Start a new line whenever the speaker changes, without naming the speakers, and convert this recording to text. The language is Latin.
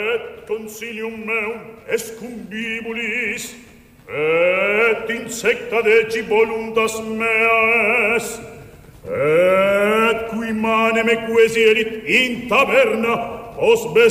et consilium meum escumbibulis, et insecta deci voluntas mea est, et qui mane me quesierit in taberna, os